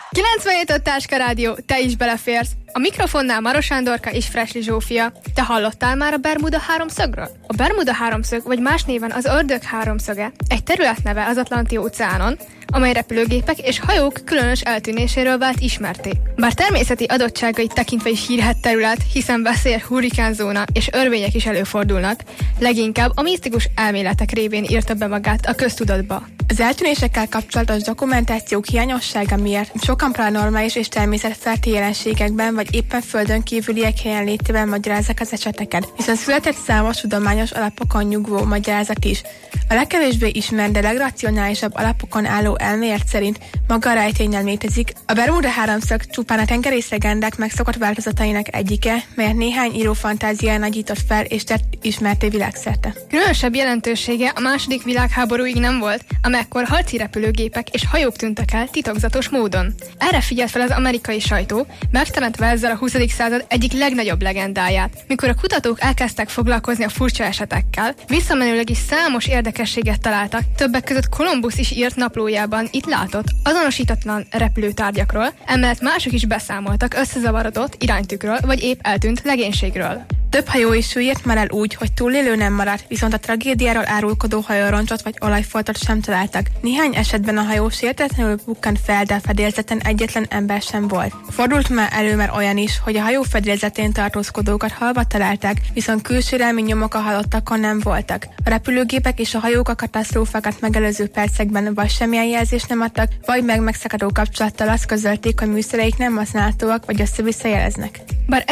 97 Táska Rádió, te is beleférsz. A mikrofonnál Maros Andorka és Fresli Zsófia. Te hallottál már a Bermuda háromszögről? A Bermuda háromszög, vagy más néven az ördög háromszöge, egy területneve az Atlanti-óceánon, amely repülőgépek és hajók különös eltűnéséről vált ismerté. Bár természeti adottságait tekintve is hírhedt terület, hiszen veszélyes hurrikánzóna és örvények is előfordulnak, leginkább a misztikus elméletek révén írta be magát a köztudatba. Az eltűnésekkel kapcsolatos dokumentációk hiányossága miatt sokan paranormális és természetfeletti jelenségekben vagy éppen földön kívüliek jelenlétében magyarázzák az eseteket, viszont született számos tudományos alapokon nyugvó magyarázat is. A legkevésbé ismert, de legracionálisabb alapokon álló elmélet szerint maga a rejtély nem létezik. A Bermuda háromszög csupán a tengerészlegendák megszokott változatainak egyike, melyet néhány író fantáziája nagyított fel és tett ismerté világszerte. Különösebb jelentősége a második világháborúig nem volt, amekkor harci repülőgépek és hajók tűntek el titokzatos módon. Erre figyelt fel az amerikai sajtó, megteremtve ezzel a 20. század egyik legnagyobb legendáját. Mikor a kutatók elkezdtek foglalkozni a furcsa esetekkel, visszamenőleg is számos érdekességet találtak, többek között Kolumbusz is írt naplójában itt látott, azonosítatlan repülőtárgyakról, emellett mások is beszámoltak összezavarodott iránytükről vagy épp eltűnt legénységről. Több hajó is süllyedt már el úgy, hogy túlélő nem maradt, viszont a tragédiáról árulkodó hajóroncsot vagy olajfoltot sem találtak. Néhány esetben a hajó sértetlenül bukkant fel, de a fedélzeten egyetlen ember sem volt. Fordult már olyan is, hogy a hajó fedélzetén tartózkodókat halva találták, viszont külsőrelmi nyomok a halottakon nem voltak. A repülőgépek és a hajók a katasztrófákat megelőző percekben vagy semmilyen jelzést nem adtak, vagy megszakadó kapcsolattal azt közölték, hogy műszereik nem használhatóak, vagy össze-vissza jeleznek. Bár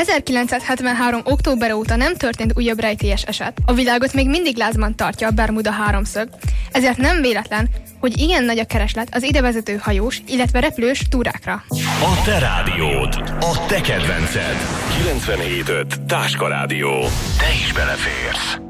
1973. október óta nem történt újabb rejtélyes eset, a világot még mindig lázban tartja a Bermuda háromszög, ezért nem véletlen, hogy igen nagy a kereslet az idevezető hajós, illetve repülős túrákra. A te rádiód, a te kedvenced. 97.5 Táska Rádió. Te is beleférsz.